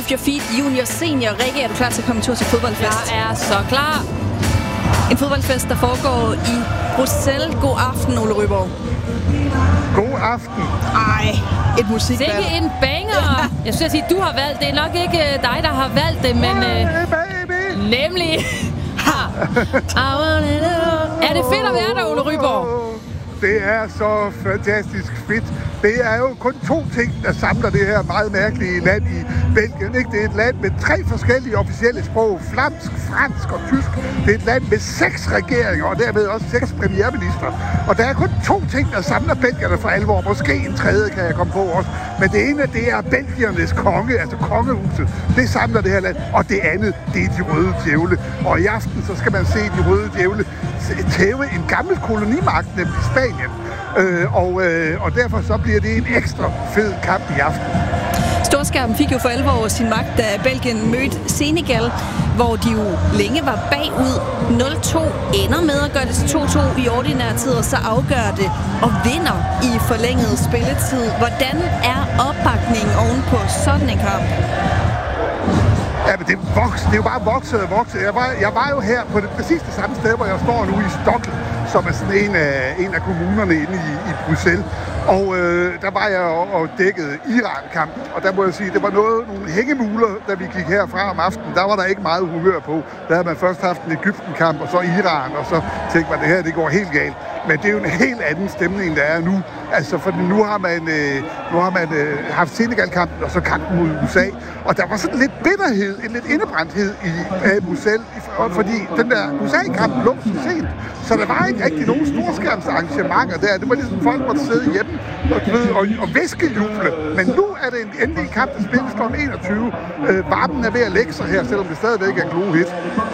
Move Your Feet Junior Senior. Rikke, er du klar til at komme en tur til fodboldfest? Jeg er så klar. En fodboldfest, der foregår i Bruxelles. God aften, Ole Ryborg. God aften. Ej, et musikvalg. Det er ikke en banger. Jeg synes, at du har valgt. Det er nok ikke dig, der har valgt det, men... baby. Nemlig... Er det fedt at være der, Ole Ryborg? Det er så fantastisk fedt. Det er jo kun 2 ting, der samler det her meget mærkelige land i Belgien. Ikke? Det er et land med 3 forskellige officielle sprog. Flamsk, fransk og tysk. Det er et land med 6 regeringer, og dermed også 6 premierminister. Og der er kun 2 ting, der samler belgierne for alvor. Måske en tredje kan jeg komme på også. Men det ene, det er belgiernes konge, altså kongehuset. Det samler det her land. Og det andet, det er de røde djævle. Og i aften, så skal man se de røde djævle tæve en gammel kolonimagt, nemlig Spanien. Og derfor så bliver det en ekstra fed kamp i aften. Storskærmen fik jo for alvor sin magt, da Belgien mødte Senegal, hvor de jo længe var bagud. 0-2 ender med at gøre det til 2-2 i ordinær tid, og så afgør det og vinder i forlænget spilletid. Hvordan er opbakningen oven på sådan en kamp? Ja, men det er jo bare vokset og vokset. Jeg var jo her på præcis det samme sted, hvor jeg står nu i Stockholm, som er sådan en af kommunerne inde i Bruxelles. Og der var jeg og dækkede Iran-kampen, og der må jeg sige, det var nogle hængemuler, da vi gik herfra om aftenen. Der var der ikke meget humør på. Der havde man først haft en Egypten-kamp, og så Iran, og så tænkte man, det her, det går helt galt. Men det er jo en helt anden stemning, der er nu. Altså, for nu har man haft Senegal-kampen, og så kampen mod USA. Og der var sådan lidt bitterhed, en lidt indebrændthed i Bruxelles, fordi den der USA-kamp lå så sent. Så der var ikke rigtig nogen storskærmsarrangementer der. Det var ligesom folk måtte sidde hjemme og væskejuble. Men nu er det en endelig kamp, der spilles kl. 21. Varmen er ved at lægge sig her, selvom det stadigvæk er glohit.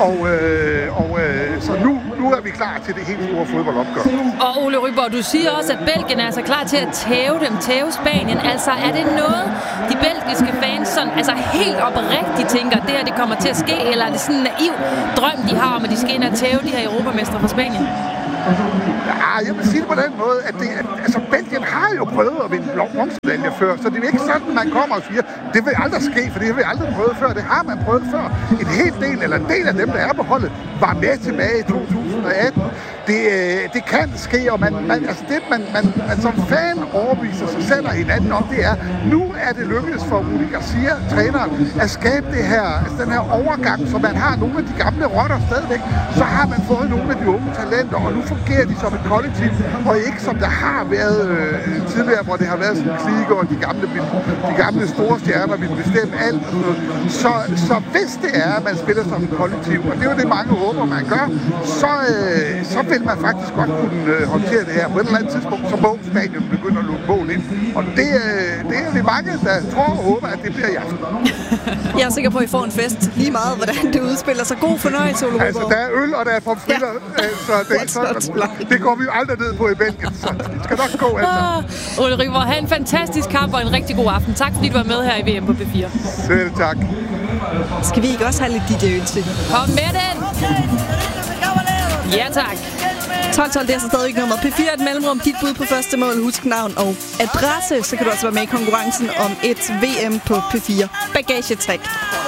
Så nu er vi klar til det helt store fodboldopgør. Og Ole Ryborg, du siger også, at Belgien er altså klar til at tæve Spanien. Altså, er det noget, de belgiske fans sådan, altså helt oprigtigt tænker, at det her det kommer til at ske, eller er det sådan en naiv drøm, de har om, at de skal ind og tæve de her europamestre fra Spanien? Ja, jeg vil sige det på den måde, at Belgien har jo prøvet at vinde bronzemedaljer før, så det er ikke sådan, man kommer og siger, det vil aldrig ske, for det har vi aldrig prøvet før. Det har man prøvet før. En del af dem, der er på holdet, var med tilbage i 2018. Det kan ske, og man som fan overbeviser sig selv og hinanden om, det er, nu er det lykkedes for Rudi Garcia, træneren, at skabe den her overgang, så man har nogle af de gamle rotter stadigvæk, så har man fået nogle af de unge talenter, og nu fungerer de som et kollektiv, og ikke som der har været tidligere, hvor det har været sådan klikker, og de gamle store stjerner vil bestemme alt. Så hvis det er, at man spiller som et kollektiv, og det er jo det, mange håber, man gør, så vil man faktisk godt kunne håndtere det her. På et eller andet tidspunkt, så må Spanien begynde at lukke mål ind. Og det er jo mange, der tror og håber, at det bliver i aften. Jeg er sikker på, at I får en fest lige meget, hvordan det udspiller sig. God fornøjelse, Ole Ryborg. Altså, der er øl, og der er pomfritter, så det går vi jo aldrig ned på i Belgien, så det skal nok gå altså. Ole Ryborg, have en fantastisk kamp og en rigtig god aften. Tak, fordi du var med her i VM på P4. Selv tak. Skal vi ikke også have lidt DJ-ønske? Kom med den! Ja, tak. 12-12, det er så stadig ikke nummeret. P4 er et mellemrum, dit bud på første mål, husk navn og adresse. Så kan du også være med i konkurrencen om et VM på P4 bagagetræk.